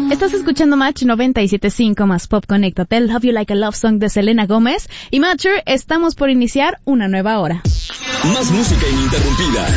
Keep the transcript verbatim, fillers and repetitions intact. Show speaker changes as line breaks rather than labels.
Estás escuchando Match noventa y siete punto cinco más Pop Conéctate, Love You Like a Love Song de Selena Gómez. Y Matcher, estamos por iniciar una nueva hora.
Más música ininterrumpida.